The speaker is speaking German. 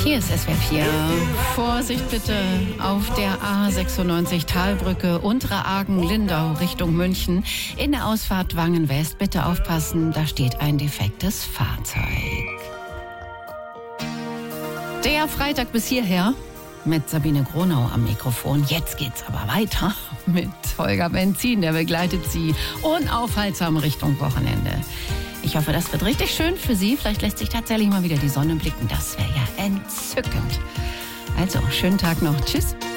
Hier ist SWR 4. Vorsicht bitte auf der A96 Talbrücke, Untere Argen, Lindau Richtung München. In der Ausfahrt Wangen-West bitte aufpassen, da steht ein defektes Fahrzeug. Der Freitag bis hierher mit Sabine Gronau am Mikrofon. Jetzt geht's aber weiter mit Holger Benzin, der begleitet Sie unaufhaltsam Richtung Wochenende. Ich hoffe, das wird richtig schön für Sie. Vielleicht lässt sich tatsächlich mal wieder die Sonne blicken. Das wäre ja entzückend. Also, schönen Tag noch. Tschüss.